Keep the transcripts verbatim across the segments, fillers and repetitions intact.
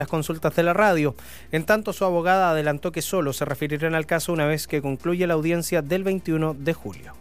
las consultas de la radio. En tanto, su abogada adelantó que solo se referirán al caso una vez que concluya la audiencia del veintiuno de julio.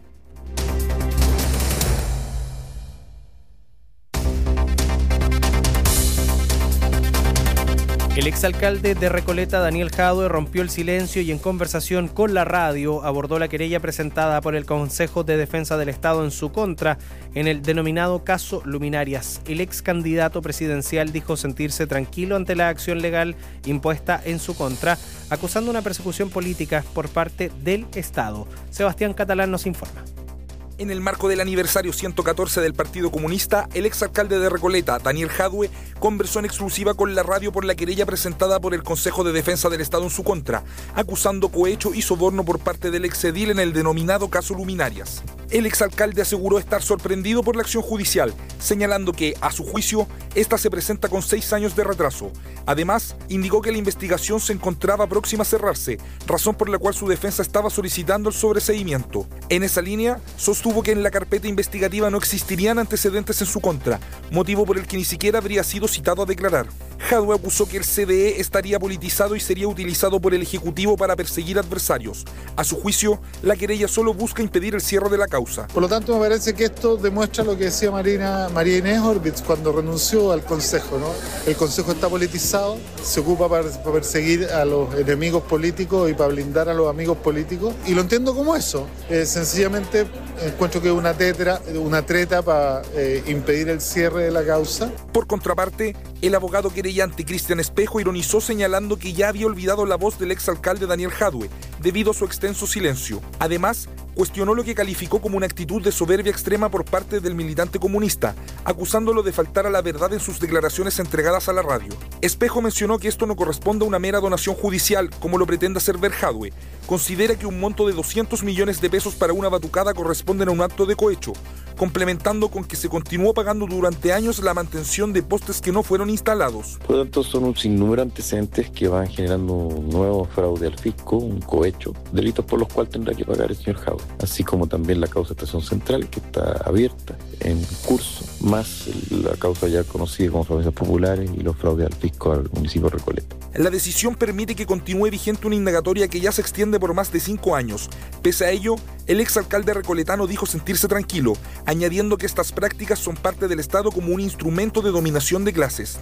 El exalcalde de Recoleta, Daniel Jadue, rompió el silencio y en conversación con la radio abordó la querella presentada por el Consejo de Defensa del Estado en su contra en el denominado caso Luminarias. El ex candidato presidencial dijo sentirse tranquilo ante la acción legal impuesta en su contra, acusando una persecución política por parte del Estado. Sebastián Catalán nos informa. En el marco del aniversario ciento catorce del Partido Comunista, el exalcalde de Recoleta, Daniel Jadue, conversó en exclusiva con la radio por la querella presentada por el Consejo de Defensa del Estado en su contra, acusando cohecho y soborno por parte del exedil en el denominado caso Luminarias. El exalcalde aseguró estar sorprendido por la acción judicial, señalando que, a su juicio, esta se presenta con seis años de retraso. Además, indicó que la investigación se encontraba próxima a cerrarse, razón por la cual su defensa estaba solicitando el sobreseimiento. En esa línea, sostuvo que en la carpeta investigativa no existirían antecedentes en su contra, motivo por el que ni siquiera habría sido citado a declarar. Jadue acusó que el C D E estaría politizado y sería utilizado por el Ejecutivo para perseguir adversarios. A su juicio, la querella solo busca impedir el cierre de la causa. Por lo tanto, me parece que esto demuestra lo que decía Marina, María Inés Orbitz cuando renunció al Consejo, ¿no? El Consejo está politizado, se ocupa para, para perseguir a los enemigos políticos y para blindar a los amigos políticos, y lo entiendo como eso. Eh, sencillamente encuentro que es una, tetra, una treta para eh, impedir el cierre de la causa. Por contraparte, el abogado querellante Cristian Espejo ironizó señalando que ya había olvidado la voz del exalcalde Daniel Jadue, debido a su extenso silencio. Además, cuestionó lo que calificó como una actitud de soberbia extrema por parte del militante comunista, acusándolo de faltar a la verdad en sus declaraciones entregadas a la radio. Espejo mencionó que esto no corresponde a una mera donación judicial, como lo pretende hacer ver Jadue. Considera que un monto de doscientos millones de pesos para una batucada corresponden a un acto de cohecho, complementando con que se continuó pagando durante años la mantención de postes que no fueron instalados. Por lo tanto, son un sinnúmero de antecedentes que van generando un nuevo fraude al fisco, un cohecho, delitos por los cuales tendrá que pagar el señor Jadue, así como también la causa Estación Central, que está abierta, en curso, más la causa ya conocida como Promesas Populares y los fraudes al fisco al municipio de Recoleta. La decisión permite que continúe vigente una indagatoria que ya se extiende por más de cinco años. Pese a ello, el exalcalde recoletano dijo sentirse tranquilo, añadiendo que estas prácticas son parte del Estado como un instrumento de dominación de clases.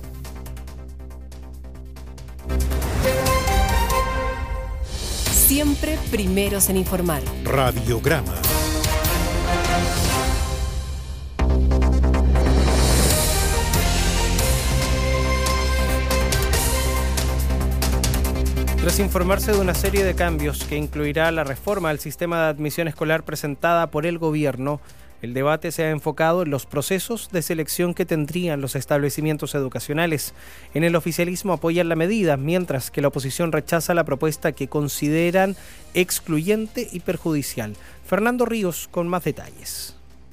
Siempre primeros en informar. Radiograma. Tras informarse de una serie de cambios que incluirá la reforma al sistema de admisión escolar presentada por el gobierno, el debate se ha enfocado en los procesos de selección que tendrían los establecimientos educacionales. En el oficialismo apoyan la medida, mientras que la oposición rechaza la propuesta que consideran excluyente y perjudicial. Fernando Ríos con más detalles.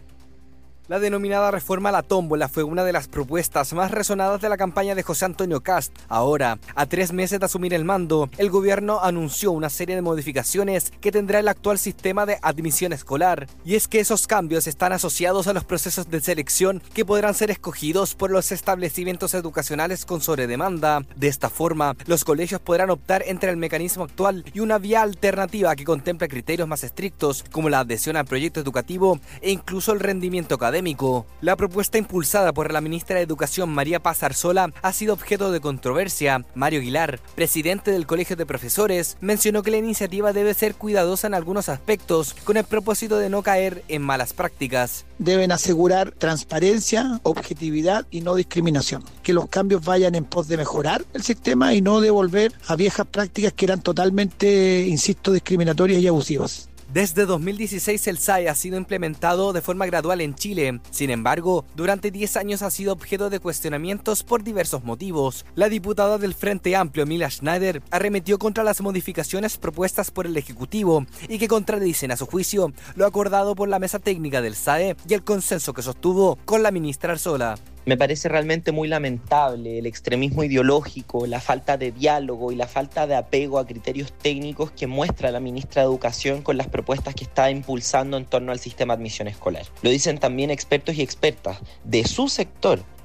La denominada reforma a la tómbola fue una de las propuestas más resonadas de la campaña de José Antonio Kast. Ahora, a tres meses de asumir el mando, el gobierno anunció una serie de modificaciones que tendrá el actual sistema de admisión escolar. Y es que esos cambios están asociados a los procesos de selección que podrán ser escogidos por los establecimientos educacionales con sobredemanda. De esta forma, los colegios podrán optar entre el mecanismo actual y una vía alternativa que contempla criterios más estrictos, como la adhesión al proyecto educativo e incluso el rendimiento académico. La propuesta impulsada por la ministra de Educación María Paz Arzola ha sido objeto de controversia. Mario Aguilar, presidente del Colegio de Profesores, mencionó que la iniciativa debe ser cuidadosa en algunos aspectos, con el propósito de no caer en malas prácticas. Deben asegurar transparencia, objetividad y no discriminación. Que los cambios vayan en pos de mejorar el sistema y no de volver a viejas prácticas que eran totalmente, insisto, discriminatorias y abusivas. Desde dos mil dieciséis el S A E ha sido implementado de forma gradual en Chile. Sin embargo, durante diez años ha sido objeto de cuestionamientos por diversos motivos. La diputada del Frente Amplio, Mila Schneider, arremetió contra las modificaciones propuestas por el Ejecutivo y que contradicen, a su juicio, lo acordado por la mesa técnica del S A E y el consenso que sostuvo con la ministra Arzola. Me parece realmente muy lamentable el extremismo ideológico, la falta de diálogo y la falta de apego a criterios técnicos que muestra la ministra de Educación con las propuestas que está impulsando en torno al sistema de admisión escolar. Lo dicen también expertos y expertas de su sector.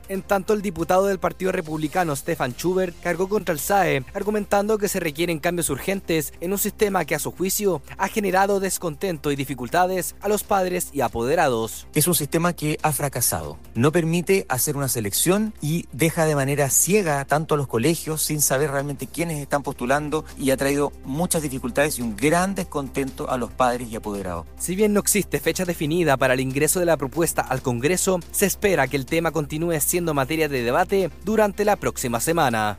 En tanto, el diputado del Partido Republicano, Stefan Schubert, cargó contra el S A E, argumentando que se requieren cambios urgentes en un sistema que, a su juicio, ha generado descontento y dificultades a los padres y apoderados. Es un sistema que ha fracasado. No permite hacer una selección y deja de manera ciega tanto a los colegios sin saber realmente quiénes están postulando, y ha traído muchas dificultades y un gran descontento a los padres y apoderados. Si bien no existe fecha definida para el ingreso de la propuesta al Congreso, se espera que el tema continúe siendo materia de debate durante la próxima semana.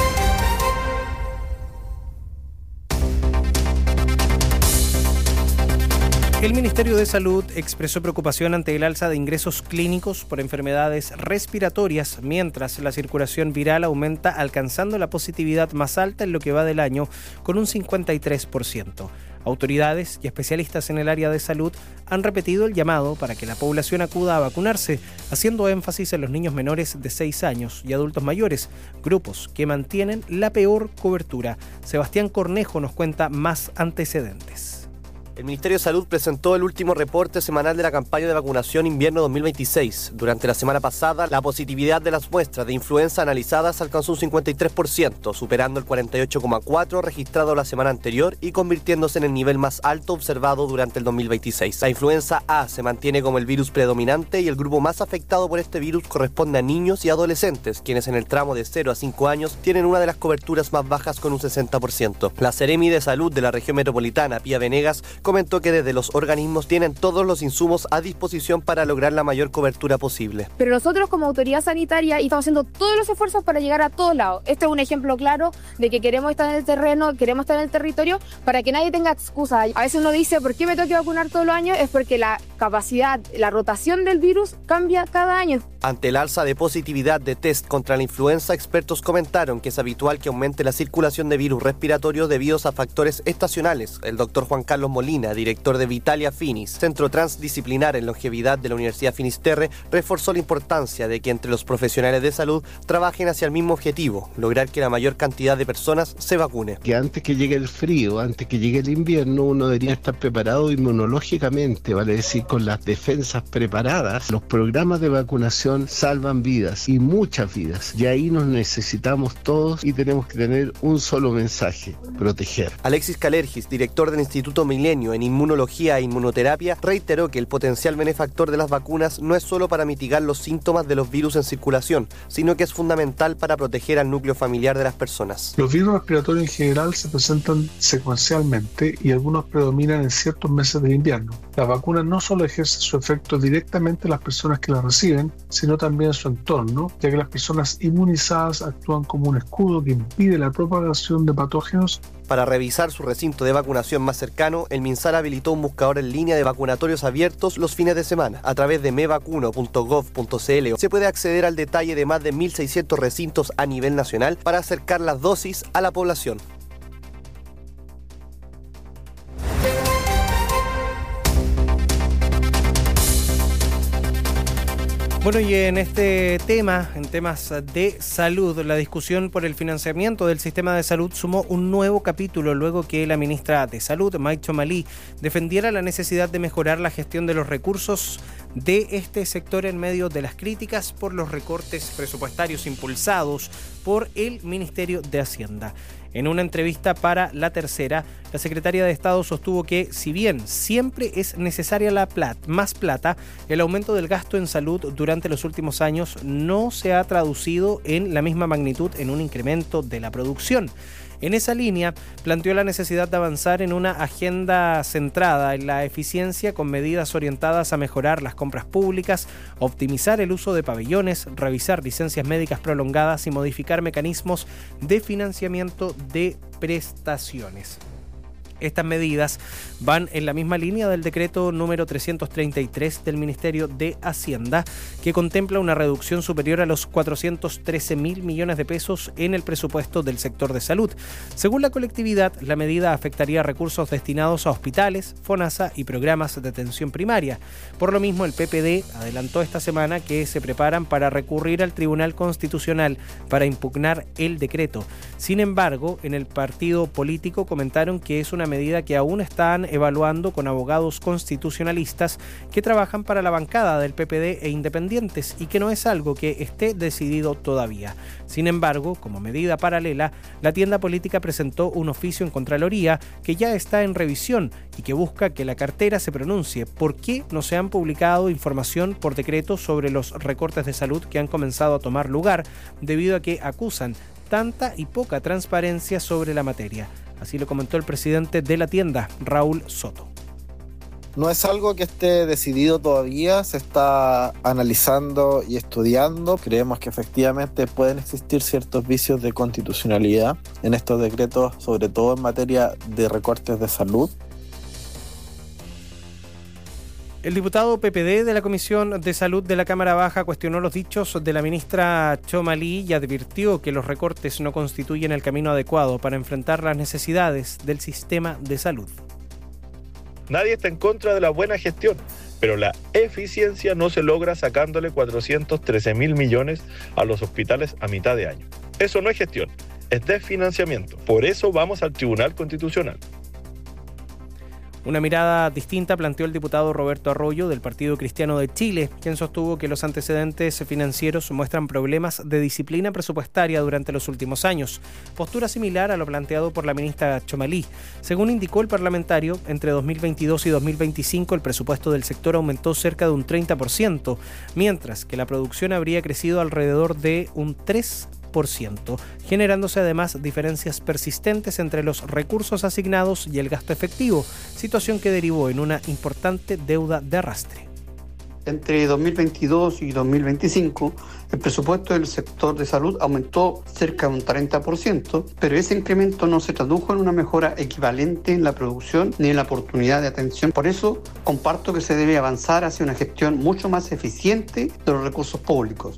El Ministerio de Salud expresó preocupación ante el alza de ingresos clínicos por enfermedades respiratorias, mientras la circulación viral aumenta, alcanzando la positividad más alta en lo que va del año, con un cincuenta y tres por ciento. Autoridades y especialistas en el área de salud han repetido el llamado para que la población acuda a vacunarse, haciendo énfasis en los niños menores de seis años y adultos mayores, grupos que mantienen la peor cobertura. Sebastián Cornejo nos cuenta más antecedentes. El Ministerio de Salud presentó el último reporte semanal de la campaña de vacunación invierno dos mil veintiséis. Durante la semana pasada, la positividad de las muestras de influenza analizadas alcanzó un cincuenta y tres por ciento, superando el cuarenta y ocho coma cuatro por ciento registrado la semana anterior y convirtiéndose en el nivel más alto observado durante el dos mil veintiséis. La influenza A se mantiene como el virus predominante y el grupo más afectado por este virus corresponde a niños y adolescentes, quienes en el tramo de cero a cinco años tienen una de las coberturas más bajas con un sesenta por ciento. La Seremi de Salud de la región metropolitana, Pía Venegas, comentó que desde los organismos tienen todos los insumos a disposición para lograr la mayor cobertura posible. Pero nosotros como autoridad sanitaria estamos haciendo todos los esfuerzos para llegar a todos lados. Este es un ejemplo claro de que queremos estar en el terreno, queremos estar en el territorio para que nadie tenga excusa. A veces uno dice, ¿por qué me tengo que vacunar todos los años? Es porque la capacidad, la rotación del virus cambia cada año. Ante el alza de positividad de test contra la influenza, expertos comentaron que es habitual que aumente la circulación de virus respiratorios debido a factores estacionales. El doctor Juan Carlos Molina, director de Vitalia Finis, Centro Transdisciplinar en Longevidad de la Universidad Finisterre, reforzó la importancia de que entre los profesionales de salud trabajen hacia el mismo objetivo, lograr que la mayor cantidad de personas se vacune. Que antes que llegue el frío, antes que llegue el invierno, uno debería estar preparado inmunológicamente, vale decir, con las defensas preparadas. Los programas de vacunación salvan vidas, y muchas vidas, y ahí nos necesitamos todos y tenemos que tener un solo mensaje: proteger. Alexis Calergis, director del Instituto Milenio en Inmunología e Inmunoterapia, reiteró que el potencial benefactor de las vacunas no es solo para mitigar los síntomas de los virus en circulación, sino que es fundamental para proteger al núcleo familiar de las personas. Los virus respiratorios en general se presentan secuencialmente y algunos predominan en ciertos meses del invierno. La vacuna no solo ejerce su efecto directamente en las personas que la reciben, sino también en su entorno, ya que las personas inmunizadas actúan como un escudo que impide la propagación de patógenos. Para revisar su recinto de vacunación más cercano, el MinSal habilitó un buscador en línea de vacunatorios abiertos los fines de semana. A través de me vacuno punto gov punto cl se puede acceder al detalle de más de mil seiscientos recintos a nivel nacional para acercar las dosis a la población. Bueno, y en este tema, en temas de salud, la discusión por el financiamiento del sistema de salud sumó un nuevo capítulo luego que la ministra de Salud, Maicho Malí, defendiera la necesidad de mejorar la gestión de los recursos de este sector en medio de las críticas por los recortes presupuestarios impulsados por el Ministerio de Hacienda. En una entrevista para La Tercera, la secretaria de Estado sostuvo que, si bien siempre es necesaria la plata, más plata, el aumento del gasto en salud durante los últimos años no se ha traducido en la misma magnitud en un incremento de la producción. En esa línea, planteó la necesidad de avanzar en una agenda centrada en la eficiencia con medidas orientadas a mejorar las compras públicas, optimizar el uso de pabellones, revisar licencias médicas prolongadas y modificar mecanismos de financiamiento de prestaciones. Estas medidas van en la misma línea del decreto número trescientos treinta y tres del Ministerio de Hacienda, que contempla una reducción superior a los cuatrocientos trece mil millones de pesos en el presupuesto del sector de salud. Según la colectividad, la medida afectaría recursos destinados a hospitales, FONASA y programas de atención primaria. Por lo mismo, el P P D adelantó esta semana que se preparan para recurrir al Tribunal Constitucional para impugnar el decreto. Sin embargo, en el partido político comentaron que es una medida que aún están evaluando con abogados constitucionalistas que trabajan para la bancada del P P D e independientes y que no es algo que esté decidido todavía. Sin embargo, como medida paralela, la tienda política presentó un oficio en Contraloría que ya está en revisión y que busca que la cartera se pronuncie por qué no se han publicado información por decreto sobre los recortes de salud que han comenzado a tomar lugar, debido a que acusan tanta y poca transparencia sobre la materia. Así lo comentó el presidente de la tienda, Raúl Soto. No es algo que esté decidido todavía, se está analizando y estudiando. Creemos que efectivamente pueden existir ciertos vicios de constitucionalidad en estos decretos, sobre todo en materia de recortes de salud. El diputado P P D de la Comisión de Salud de la Cámara Baja cuestionó los dichos de la ministra Txomalí y advirtió que los recortes no constituyen el camino adecuado para enfrentar las necesidades del sistema de salud. Nadie está en contra de la buena gestión, pero la eficiencia no se logra sacándole cuatrocientos trece mil millones a los hospitales a mitad de año. Eso no es gestión, es desfinanciamiento. Por eso vamos al Tribunal Constitucional. Una mirada distinta planteó el diputado Roberto Arroyo del Partido Cristiano de Chile, quien sostuvo que los antecedentes financieros muestran problemas de disciplina presupuestaria durante los últimos años, postura similar a lo planteado por la ministra Txomalí. Según indicó el parlamentario, entre dos mil veintidós y dos mil veinticinco el presupuesto del sector aumentó cerca de un treinta por ciento, mientras que la producción habría crecido alrededor de un tres por ciento, generándose además diferencias persistentes entre los recursos asignados y el gasto efectivo, situación que derivó en una importante deuda de arrastre. Entre dos mil veintidós y dos mil veinticinco, el presupuesto del sector de salud aumentó cerca de un treinta por ciento, pero ese incremento no se tradujo en una mejora equivalente en la producción ni en la oportunidad de atención. Por eso, comparto que se debe avanzar hacia una gestión mucho más eficiente de los recursos públicos.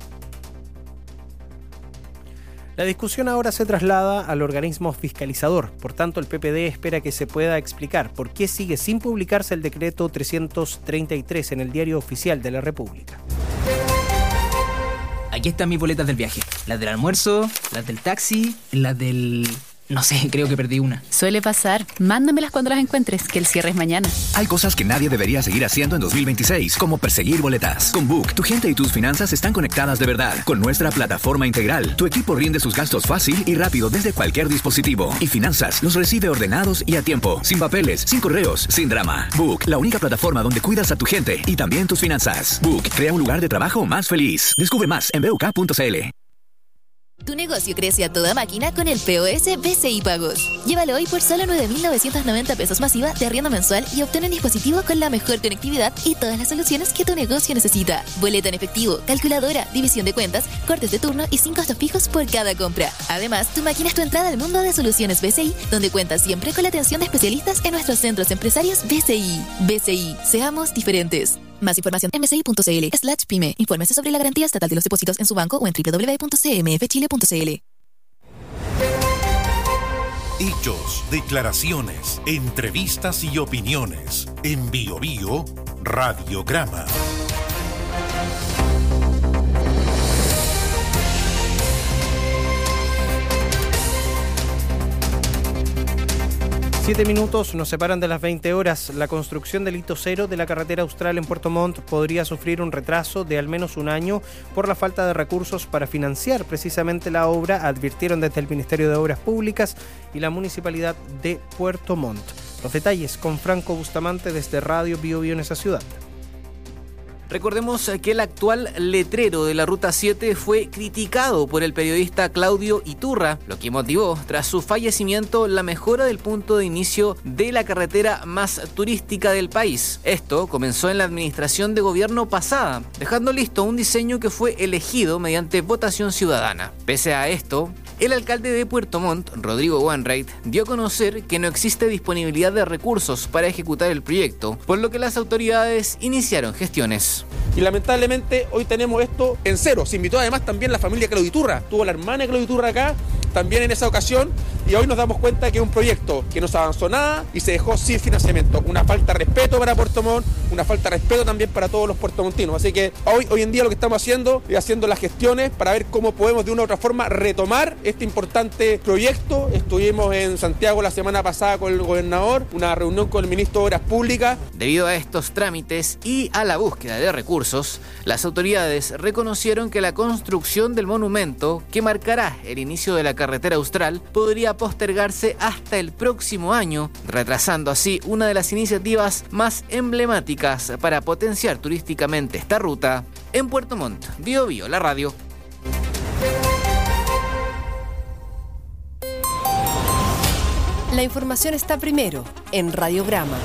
La discusión ahora se traslada al organismo fiscalizador. Por tanto, el P P D espera que se pueda explicar por qué sigue sin publicarse el decreto trescientos treinta y tres en el Diario Oficial de la República. Aquí están mis boletas del viaje. Las del almuerzo, las del taxi, las del... No sé, creo que perdí una. Suele pasar. Mándamelas cuando las encuentres, que el cierre es mañana. Hay cosas que nadie debería seguir haciendo en dos mil veintiséis, como perseguir boletas. Con Book, tu gente y tus finanzas están conectadas de verdad. Con nuestra plataforma integral, tu equipo rinde sus gastos fácil y rápido desde cualquier dispositivo. Y Finanzas los recibe ordenados y a tiempo, sin papeles, sin correos, sin drama. Book, la única plataforma donde cuidas a tu gente y también tus finanzas. Book, crea un lugar de trabajo más feliz. Descubre más en b u k punto c l. Tu negocio crece a toda máquina con el P O S B C I Pagos. Llévalo hoy por solo nueve mil novecientos noventa pesos masiva de arriendo mensual y obtén un dispositivo con la mejor conectividad y todas las soluciones que tu negocio necesita. Boleta en efectivo, calculadora, división de cuentas, cortes de turno y sin costos fijos por cada compra. Además, tu máquina es tu entrada al mundo de soluciones B C I, donde cuentas siempre con la atención de especialistas en nuestros centros empresarios B C I. B C I, seamos diferentes. Más información en mci.cl slash pyme. Infórmese sobre la garantía estatal de los depósitos en su banco o en doble u doble u doble u punto c m f chile punto c l. Hechos, declaraciones, entrevistas y opiniones. En Bio Bio, Radiograma. Siete minutos nos separan de las veinte horas. La construcción del hito cero de la carretera austral en Puerto Montt podría sufrir un retraso de al menos un año por la falta de recursos para financiar precisamente la obra, advirtieron desde el Ministerio de Obras Públicas y la Municipalidad de Puerto Montt. Los detalles con Franco Bustamante desde Radio Bio Bio en esa ciudad. Recordemos que el actual letrero de la Ruta siete fue criticado por el periodista Claudio Iturra, lo que motivó, tras su fallecimiento, la mejora del punto de inicio de la carretera más turística del país. Esto comenzó en la administración de gobierno pasada, dejando listo un diseño que fue elegido mediante votación ciudadana. Pese a esto, el alcalde de Puerto Montt, Rodrigo Wainwright, dio a conocer que no existe disponibilidad de recursos para ejecutar el proyecto, por lo que las autoridades iniciaron gestiones. Y lamentablemente hoy tenemos esto en cero. Se invitó además también la familia Claudio Iturra. Tuvo la hermana de Claudio Iturra acá, también en esa ocasión, y hoy nos damos cuenta que es un proyecto que no se avanzó nada y se dejó sin financiamiento. Una falta de respeto para Puerto Montt, una falta de respeto también para todos los puertomontinos. Así que hoy, hoy en día lo que estamos haciendo es haciendo las gestiones para ver cómo podemos de una u otra forma retomar este importante proyecto. Estuvimos en Santiago la semana pasada con el gobernador, una reunión con el ministro de Obras Públicas. Debido a estos trámites y a la búsqueda de recursos, las autoridades reconocieron que la construcción del monumento, que marcará el inicio de la carretera austral, podría postergarse hasta el próximo año, retrasando así una de las iniciativas más emblemáticas para potenciar turísticamente esta ruta. En Puerto Montt, Bio Bio, la radio. La información está primero en Radiograma.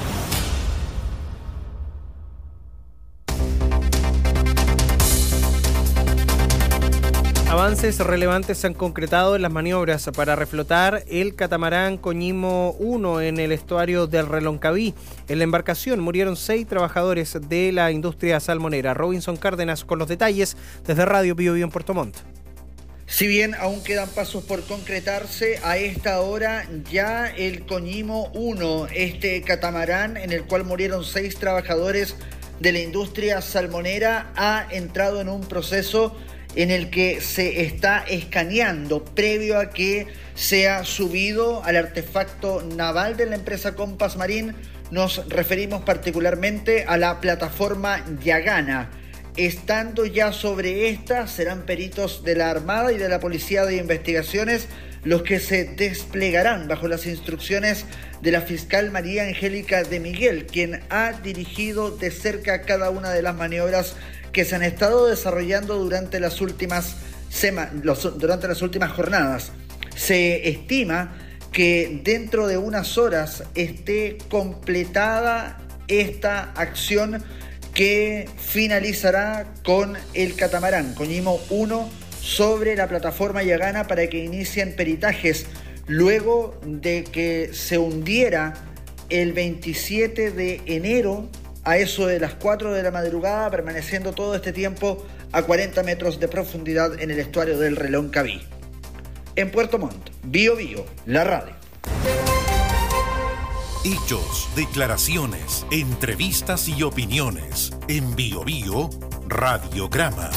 Avances relevantes se han concretado en las maniobras para reflotar el catamarán Coñimo uno en el estuario del Reloncaví. En la embarcación murieron seis trabajadores de la industria salmonera. Robinson Cárdenas con los detalles desde Radio Bio Bio en Puerto Montt. Si bien aún quedan pasos por concretarse, a esta hora ya el Coñimo uno, este catamarán en el cual murieron seis trabajadores de la industria salmonera, ha entrado en un proceso en el que se está escaneando previo a que sea subido al artefacto naval de la empresa Compass Marine. Nos referimos particularmente a la plataforma Yagana. Estando ya sobre esta, serán peritos de la Armada y de la Policía de Investigaciones los que se desplegarán bajo las instrucciones de la fiscal María Angélica de Miguel, quien ha dirigido de cerca cada una de las maniobras que se han estado desarrollando durante las últimas sema- los, durante las últimas jornadas. Se estima que dentro de unas horas esté completada esta acción que finalizará con el catamarán Coñimo uno sobre la plataforma Yagana para que inicien peritajes luego de que se hundiera el veintisiete de enero a eso de las cuatro de la madrugada, permaneciendo todo este tiempo a cuarenta metros de profundidad en el estuario del Reloncaví. En Puerto Montt, Bio Bio, la radio. Hechos, declaraciones, entrevistas y opiniones. En Bio Bio, Radiograma.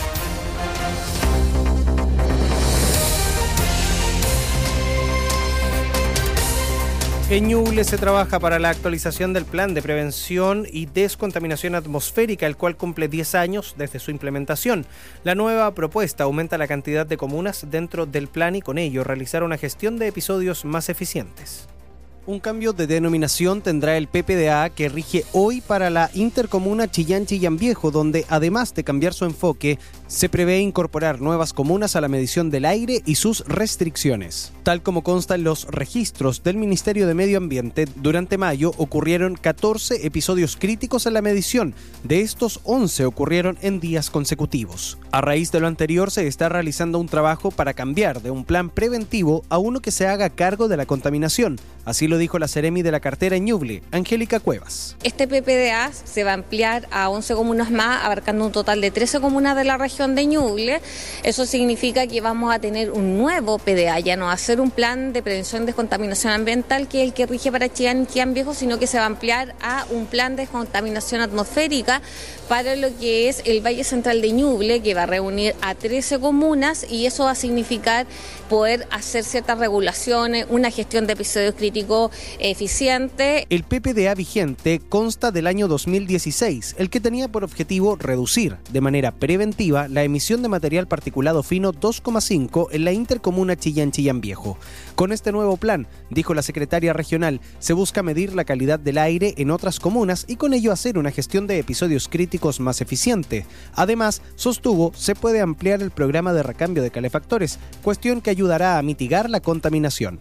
En Ñuble se trabaja para la actualización del plan de prevención y descontaminación atmosférica, el cual cumple diez años desde su implementación. La nueva propuesta aumenta la cantidad de comunas dentro del plan y con ello realizar una gestión de episodios más eficientes. Un cambio de denominación tendrá el P P D A que rige hoy para la intercomuna Chillán-Chillán Viejo, donde además de cambiar su enfoque, se prevé incorporar nuevas comunas a la medición del aire y sus restricciones. Tal como consta en los registros del Ministerio de Medio Ambiente, durante mayo ocurrieron catorce episodios críticos en la medición. De estos, once ocurrieron en días consecutivos. A raíz de lo anterior, se está realizando un trabajo para cambiar de un plan preventivo a uno que se haga cargo de la contaminación. Así lo dijo la Seremi de la cartera en Ñuble, Angélica Cuevas. Este P P D A se va a ampliar a once comunas más, abarcando un total de trece comunas de la región de Ñuble. Eso significa que vamos a tener un nuevo P D A, ya no va a ser un plan de prevención de descontaminación ambiental que es el que rige para Chillán y Chillán Viejo, sino que se va a ampliar a un plan de descontaminación atmosférica para lo que es el Valle Central de Ñuble, que va a reunir a trece comunas, y eso va a significar poder hacer ciertas regulaciones, una gestión de episodios críticos eficiente. El P P D A vigente consta del año dos mil dieciséis, el que tenía por objetivo reducir de manera preventiva la emisión de material particulado fino dos coma cinco en la intercomuna Chillán-Chillán Viejo. Con este nuevo plan, dijo la secretaria regional, se busca medir la calidad del aire en otras comunas y con ello hacer una gestión de episodios críticos más eficiente. Además, sostuvo, se puede ampliar el programa de recambio de calefactores, cuestión que ayudará a mitigar la contaminación.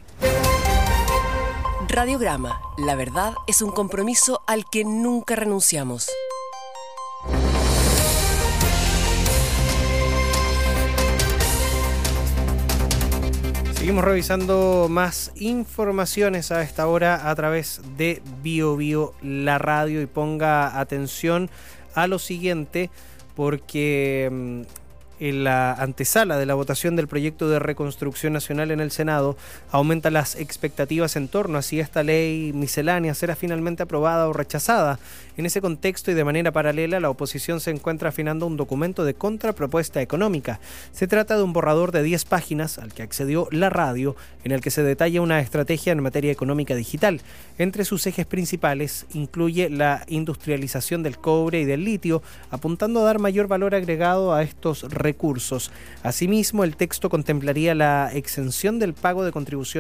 Radiograma, la verdad es un compromiso al que nunca renunciamos. Seguimos revisando más informaciones a esta hora a través de Bio Bio, la radio, y ponga atención a lo siguiente porque en la antesala de la votación del proyecto de reconstrucción nacional en el Senado, aumenta las expectativas en torno a si esta ley miscelánea será finalmente aprobada o rechazada. En ese contexto y de manera paralela, la oposición se encuentra afinando un documento de contrapropuesta económica. Se trata de un borrador de diez páginas al que accedió la radio, en el que se detalla una estrategia en materia económica digital. Entre sus ejes principales incluye la industrialización del cobre y del litio, apuntando a dar mayor valor agregado a estos recursos. Asimismo, el texto contemplaría la exención del pago de contribuciones